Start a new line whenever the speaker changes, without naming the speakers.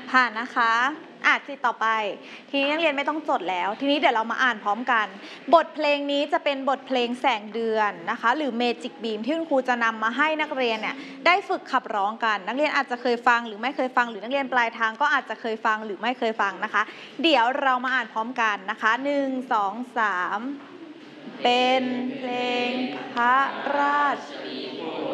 ผ่านนะคะสิต่อไปทีนี้นักเรียนไม่ต้องจดแล้วทีนี้เดี๋ยวเรามาอ่านพร้อมกันบทเพลงนี้จะเป็นบทเพลงแสงเดือนนะคะหรือ Magic Beam ที่คุณครูจะนำมาให้นักเรียนเนี่ยได้ฝึกขับร้องกันนักเรียนอาจจะเคยฟังหรือไม่เคยฟังหรือนักเรียนปลายทางก็อาจจะเคยฟังหรือไม่เคยฟังนะคะเดี๋ยวเรามาอ่านพร้อมกันนะคะ1 2 3เป็นเพลงพระราช